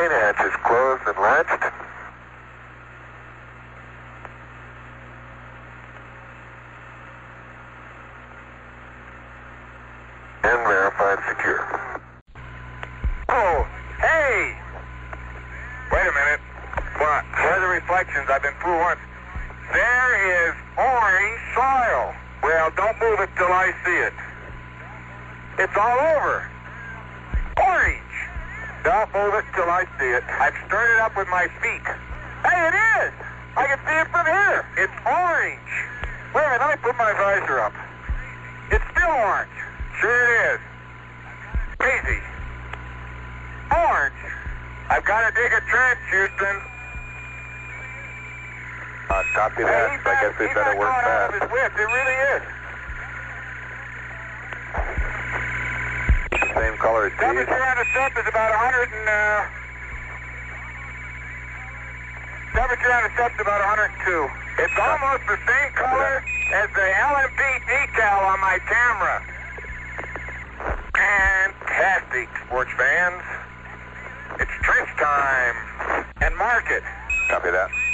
main hatch is closed and latched. And verified secure. Oh, hey! Wait a minute. What? Where are the reflections? I've been through once. There is orange soil. Well, don't move it till I see it. It's all over. Orange. Don't move it till I see it. I've stirred it up with my feet. Hey, it is! I can see it from here. It's orange. Wait a minute, let me put my visor up. It's still orange. Sure it is. Crazy. Orange. I've got to dig a trench, Houston. Copy that. I guess we better work fast. His whip. It really is. Same color as Temperature on the sub is about 100 and, temperature on the sub is about 102. It's almost the same color as the LMP decal on my camera. Fantastic, sports fans. It's trench time. And mark it. Copy that.